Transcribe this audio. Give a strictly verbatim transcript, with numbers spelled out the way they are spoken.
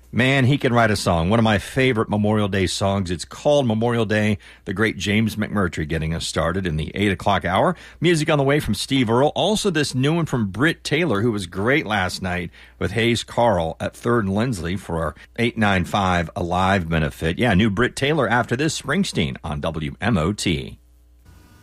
Man, he can write a song. One of my favorite Memorial Day songs. It's called Memorial Day. The great James McMurtry getting us started in the eight o'clock hour. Music on the way from Steve Earle. Also this new one from Britt Taylor, who was great last night with Hayes Carl at third and Lindsley for our eight ninety-five Alive benefit. Yeah, new Britt Taylor after this, Springsteen on W M O T.